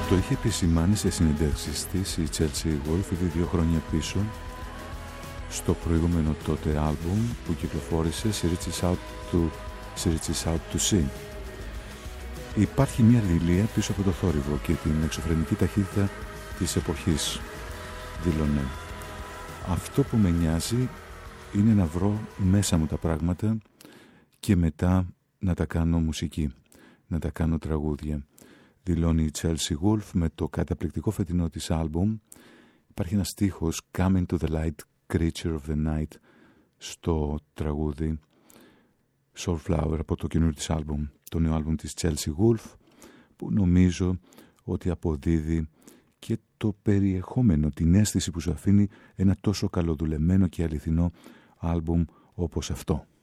Το είχε επισημάνει σε συνεντεύξεις της η Chelsea Wolfe ήδη 2 χρόνια πίσω στο προηγούμενο τότε άλμπουμ που κυκλοφόρησε σε Reaches Out to Sea. Υπάρχει μια δειλία πίσω από το θόρυβο και την εξωφρενική ταχύτητα της εποχής, δήλωνε. Αυτό που με νοιάζει είναι να βρω μέσα μου τα πράγματα και μετά να τα κάνω μουσική, να τα κάνω τραγούδια. Δηλώνει η Chelsea Wolfe με το καταπληκτικό φετινό της άλμπουμ. Υπάρχει ένας στίχος Coming to the Light, Creature of the Night στο τραγούδι Soulflower από το καινούριο της άλμπουμ, το νέο άλμπουμ της Chelsea Wolfe, που νομίζω ότι αποδίδει και το περιεχόμενο, την αίσθηση που σου αφήνει ένα τόσο καλοδουλεμένο και αληθινό άλμπουμ όπως αυτό.